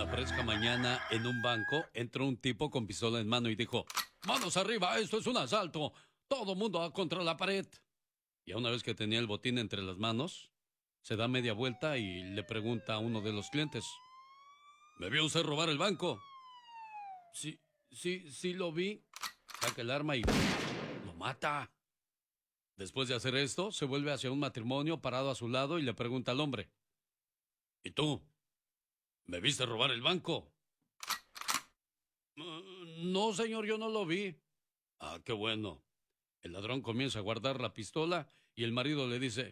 Una fresca mañana en un banco entró un tipo con pistola en mano y dijo: ¡Manos arriba! ¡Esto es un asalto! ¡Todo mundo va contra la pared! Y una vez que tenía el botín entre las manos, se da media vuelta y le pregunta a uno de los clientes: ¿Me vio usted robar el banco? Sí, sí lo vi. Saca el arma y lo mata. Después de hacer esto, se vuelve hacia un matrimonio parado a su lado y le pregunta al hombre: ¿Y tú? ¿Me viste robar el banco? No, señor, yo no lo vi. Ah, qué bueno. El ladrón comienza a guardar la pistola y el marido le dice: